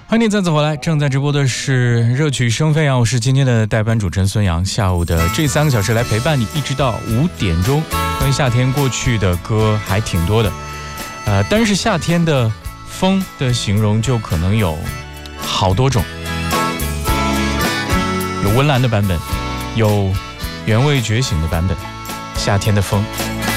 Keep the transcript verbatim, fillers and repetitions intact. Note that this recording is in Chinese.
欢迎你再次回来，正在直播的是热曲声飞扬，我是今天的代班主持人孙杨。下午的这三个小时来陪伴你，一直到五点钟。关于夏天过去的歌还挺多的，呃，但是夏天的风的形容就可能有好多种，有温岚的版本，有原味觉醒的版本。夏天的风。